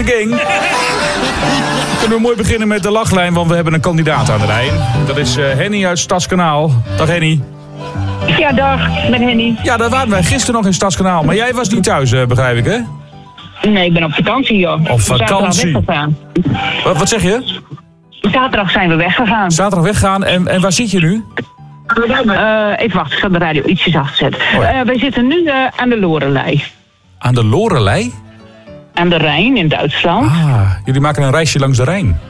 in the gang. Kunnen we mooi beginnen met de lachlijn, want we hebben een kandidaat aan de lijn. Dat is Henny uit Stadskanaal. Dag Henny. Ja, dag, met Henny. Ja, daar waren wij gisteren nog in Stadskanaal. Maar jij was niet thuis, begrijp ik, hè? Nee, ik ben op vakantie, joh. Op vakantie? Wat zeg je? Zaterdag zijn we weggegaan. Zaterdag weggaan. En waar zit je nu? Even wachten, ik ga de radio ietsjes afzetten. Oh ja. Wij zitten nu aan de Lorelei. Aan de Lorelei? Aan de Rijn in Duitsland. Ah, jullie maken een reisje langs de Rijn.